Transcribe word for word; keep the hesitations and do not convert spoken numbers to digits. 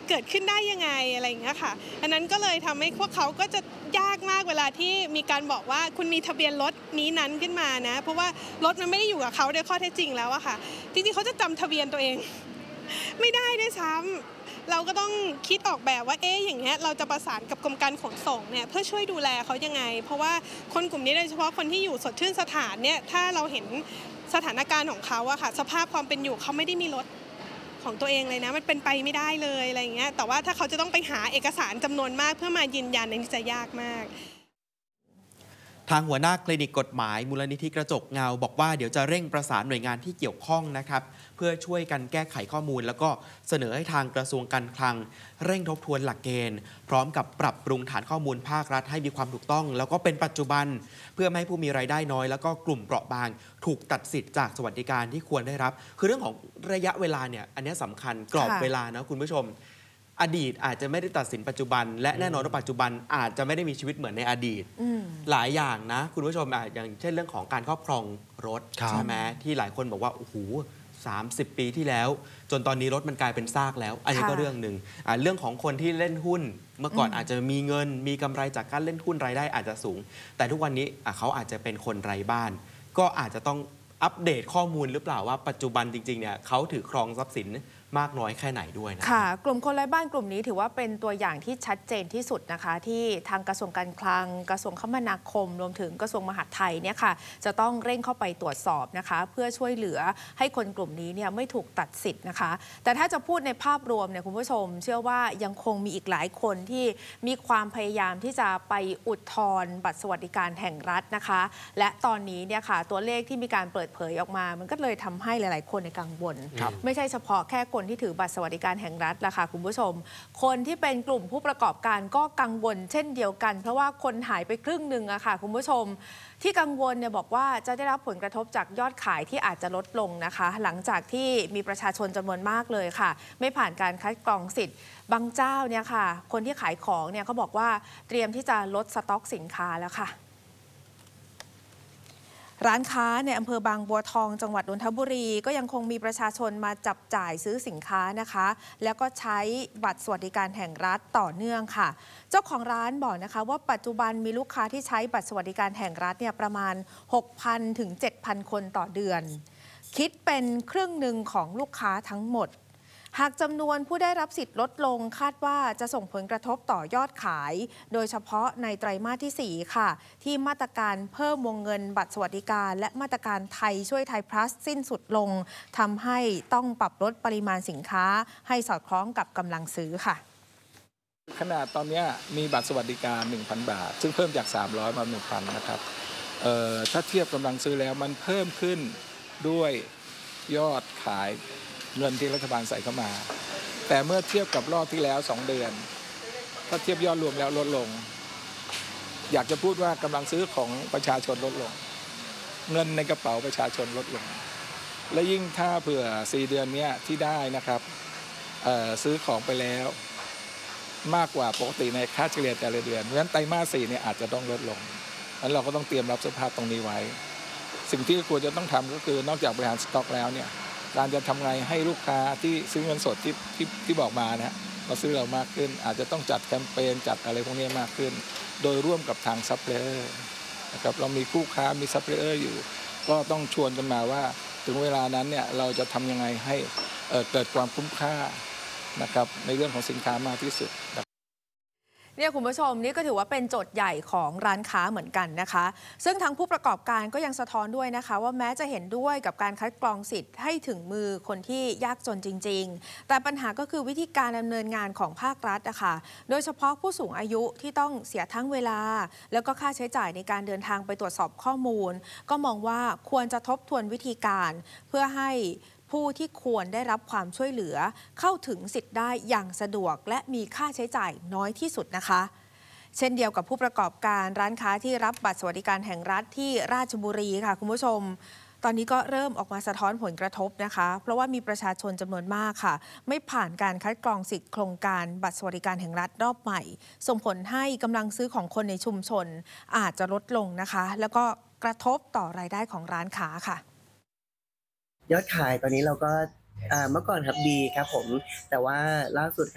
เกิดขึ้นได้ยังไงอะไรอย่างเงี้ยค่ะอันนั้นก็เลยทำให้พวกเขาก็จะยากมากเวลาที่มีการบอกว่าคุณมีทะเบียนรถนี้นั้นขึ้นมานะเพราะว่ารถมันไม่ได้อยู่กับเขาโดยข้อเท็จจริงแล้วอะค่ะจริงๆเขาจะจำทะเบียนตัวเองไม่ได้ด้วยซ้ำเราก็ต้องคิดออกแบบว่าเอ๊ะอย่างเงี้ยเราจะประสานกับกรมการขนส่งเนี่ยเพื่อช่วยดูแลเขายังไงเพราะว่าคนกลุ่มนี้โดยเฉพาะคนที่อยู่สดชื่นสถานเนี่ยถ้าเราเห็นสถานการณ์ของเขาอะค่ะสภาพความเป็นอยู่เขาไม่ได้มีรถของตัวเองเลยนะมันเป็นไปไม่ได้เลยอะไรอย่างเงี้ยแต่ว่าถ้าเขาจะต้องไปหาเอกสารจำนวนมากเพื่อมายืนยันในนี้จะยากมากทางหัวหน้าคลินิกกฎหมายมูลนิธิกระจกเงาบอกว่าเดี๋ยวจะเร่งประสานหน่วยงานที่เกี่ยวข้องนะครับเพื่อช่วยกันแก้ไขข้อมูลแล้วก็เสนอให้ทางกระทรวงการคลังเร่งทบทวนหลักเกณฑ์พร้อมกับปรับปรุงฐานข้อมูลภาครัฐให้มีความถูกต้องแล้วก็เป็นปัจจุบันเพื่อไม่ให้ผู้มีรายได้น้อยแล้วก็กลุ่มเปราะบางถูกตัดสิทธิ์จากสวัสดิการที่ควรได้รับคือเรื่องของระยะเวลาเนี่ยอันนี้สำคัญกรอบเวลานะคุณผู้ชมอดีตอาจจะไม่ได้ตัดสินปัจจุบันและแน่นอนว่าปัจจุบันอาจจะไม่ได้มีชีวิตเหมือนในอดีตหลายอย่างนะคุณผู้ชมอย่างเช่นเรื่องของการครอบครองรถใช่ไหมที่หลายคนบอกว่าโอ้โหสามสิบปีที่แล้วจนตอนนี้รถมันกลายเป็นซากแล้วอันนี้ก็เรื่องหนึ่งเรื่องของคนที่เล่นหุ้นเมื่อก่อนอาจจะมีเงินมีกำไรจากการเล่นหุ้นรายได้อาจจะสูงแต่ทุกวันนี้เขาอาจจะเป็นคนไร้บ้านก็อาจจะต้องอัปเดตข้อมูลหรือเปล่าว่าปัจจุบันจริงๆเนี่ยเขาถือครองทรัพย์สินมากน้อยแค่ไหนด้วยนะค่ะกลุ่มคนไร้บ้านกลุ่มนี้ถือว่าเป็นตัวอย่างที่ชัดเจนที่สุดนะคะที่ทางกระทรวงการคลังกระทรวงคมนาคมรวมถึงกระทรวงมหาดไทยเนี่ยค่ะจะต้องเร่งเข้าไปตรวจสอบนะคะเพื่อช่วยเหลือให้คนกลุ่มนี้เนี่ยไม่ถูกตัดสิทธิ์นะคะแต่ถ้าจะพูดในภาพรวมเนี่ยคุณผู้ชมเชื่อว่ายังคงมีอีกหลายคนที่มีความพยายามที่จะไปอุทธรณ์บัตรสวัสดิการแห่งรัฐนะคะและตอนนี้เนี่ยค่ะตัวเลขที่มีการเปิดเผยออกมามันก็เลยทำให้หลายๆคนในกังวลไม่ใช่เฉพาะแค่คนที่ถือบัตรสวัสดิการแห่งรัฐล่ะค่ะคุณผู้ชมคนที่เป็นกลุ่มผู้ประกอบการก็กังวลเช่นเดียวกันเพราะว่าคนหายไปครึ่งหนึ่งอะค่ะคุณผู้ชมที่กังวลเนี่ยบอกว่าจะได้รับผลกระทบจากยอดขายที่อาจจะลดลงนะคะหลังจากที่มีประชาชนจำนวนมากเลยค่ะไม่ผ่านการคัดกรองสิทธิ์บางเจ้าเนี่ยค่ะคนที่ขายของเนี่ยเขาบอกว่าเตรียมที่จะลดสต็อกสินค้าแล้วค่ะร้านค้าในอำเภอบางบัวทองจังหวัดนนทบุรีก็ยังคงมีประชาชนมาจับจ่ายซื้อสินค้านะคะแล้วก็ใช้บัตรสวัสดิการแห่งรัฐต่อเนื่องค่ะเจ้าของร้านบอกนะคะว่าปัจจุบันมีลูกค้าที่ใช้บัตรสวัสดิการแห่งรัฐเนี่ยประมาณ หกพัน ถึง เจ็ดพัน คนต่อเดือนคิดเป็นครึ่งหนึ่งของลูกค้าทั้งหมดหากจำนวนผู้ได้รับสิทธิ์ลดลงคาดว่าจะส่งผลกระทบต่อยอดขายโดยเฉพาะในไตรมาสที่สี่ค่ะที่มาตรการเพิ่มวงเงินบัตรสวัสดิการและมาตรการไทยช่วยไทย plus สิ้นสุดลงทำให้ต้องปรับลดปริมาณสินค้าให้สอดคล้องกับกำลังซื้อค่ะขนาดตอนนี้มีบัตรสวัสดิการ หนึ่งพัน บาทซึ่งเพิ่มจากสามร้อยมา หนึ่งพัน นะครับเอ่อถ้าเทียบกำลังซื้อแล้วมันเพิ่มขึ้นด้วยยอดขายเงินที่รัฐบาลใส่เข้ามาแต่เมื่อเทียบกับรอบที่แล้วสองเดือนถ้าเทียบยอดรวมแล้วลดลงอยากจะพูดว่ากำลังซื้อของประชาชนลดลงเงินในกระเป๋าประชาชนลดลงและยิ่งถ้าเผื่อสี่เดือนนี้ที่ได้นะครับซื้อของไปแล้วมากกว่าปกติในค่าเฉลี่ยแต่ละเดือนเพราะฉะนั้นไตรมาสสี่เนี่ยอาจจะต้องลดลงงั้นเราก็ต้องเตรียมรับสภาพตรงนี้ไว้สิ่งที่ควรจะต้องทำก็คือนอกจากบริหารสต็อกแล้วเนี่ยการจะทำไงให้ลูกค้าที่ซื้อเงินสดที่ที่ที่บอกมานะฮะมาซื้อเรามากขึ้นอาจจะต้องจัดแคมเปญจัดอะไรพวกนี้มากขึ้นโดยร่วมกับทางซัพพลายเออร์นะครับเรามีคู่ค้ามีซัพพลายเออร์อยู่ก็ต้องชวนกันมาว่าถึงเวลานั้นเนี่ยเราจะทำยังไงให้เอ่อเกิดความคุ้มค่านะครับในเรื่องของสินค้ามากที่สุดเนี่ยคุณผู้ชมนี่ก็ถือว่าเป็นโจทย์ใหญ่ของร้านค้าเหมือนกันนะคะซึ่งทางผู้ประกอบการก็ยังสะท้อนด้วยนะคะว่าแม้จะเห็นด้วยกับการคัดกรองสิทธิ์ให้ถึงมือคนที่ยากจนจริงๆแต่ปัญหาก็คือวิธีการดำเนินงานของภาครัฐนะคะโดยเฉพาะผู้สูงอายุที่ต้องเสียทั้งเวลาแล้วก็ค่าใช้จ่ายในการเดินทางไปตรวจสอบข้อมูลก็มองว่าควรจะทบทวนวิธีการเพื่อให้ผู้ที่ควรได้รับความช่วยเหลือเข้าถึงสิทธิ์ได้อย่างสะดวกและมีค่าใช้จ่ายน้อยที่สุดนะคะเช่นเดียวกับผู้ประกอบการร้านค้าที่รับบัตรสวัสดิการแห่งรัฐที่ราชบุรีค่ะคุณผู้ชมตอนนี้ก็เริ่มออกมาสะท้อนผลกระทบนะคะเพราะว่ามีประชาชนจำนวนมากค่ะไม่ผ่านการคัดกรองสิทธิ์โครงการบัตรสวัสดิการแห่งรัฐรอบใหม่ส่งผลให้กำลังซื้อของคนในชุมชนอาจจะลดลงนะคะแล้วก็กระทบต่อรายได้ของร้านค้าค่ะยอดขายตอนนี้เราก็เมื่อก่อนครับดีครับผมแต่ว่าล่าสุด